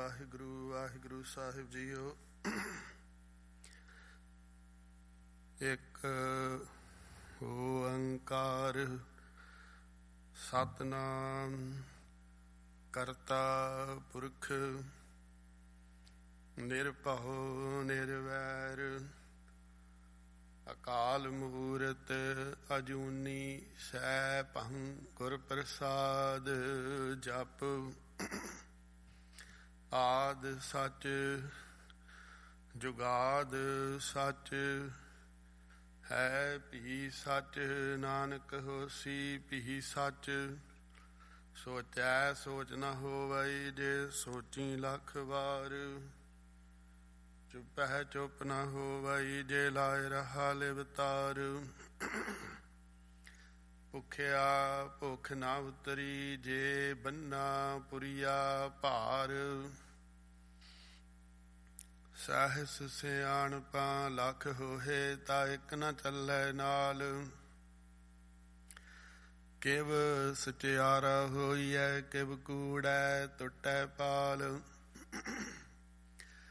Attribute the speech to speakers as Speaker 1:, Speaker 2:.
Speaker 1: ਵਾਹਿਗੁਰੂ ਵਾਹਿਗੁਰੂ ਸਾਹਿਬ JIO. ਇੱਕ ਓੰਕਾਰ ਸਤਿਨਾਮ ਕਰਤਾ ਪੁਰਖ ਨਿਰਭਉ ਨਿਰਵੈਰ ਅਕਾਲ ਮੂਰਤ ਅਜੂਨੀ ਸੈਭੰ ਗੁਰ ਪ੍ਰਸਾਦ। ਜਪ ਆਦ ਸਚ ਜੁਗਾਦ ਸਚ ਹੈ ਭੀ ਸਚ। ਨਾਨਕ ਹੋਸੀ ਭੀ ਸਚ ਸੋਚੈ ਸੋਚ ਨ ਹੋਵਈ ਜੇ ਸੋਚੀ ਲੱਖ ਵਾਰ। ਚੁੱਪੈ ਚੁੱਪ ਨ ਹੋਵਈ ਜੇ ਲਾਇ ਰਹਾ ਲਿਵਤਾਰ। ਭੁਖਿਆ ਭੁੱਖ ਨਾ ਉਤਰੀ ਜੇ ਬੰਨਾ ਪੁਰੀਆ ਭਾਰ। ਸਹਿਸ ਸਿਆਣਪਾਂ ਲੱਖ ਹੋਏ ਤਾ ਇੱਕ ਨ ਚੱਲੈ ਨਾਲ। ਕਿਵ ਸਚਿਆਰਾ ਹੋਈਐ ਕਿਵ ਕੂੜੈ ਟੁੱਟੈ ਪਾਲ।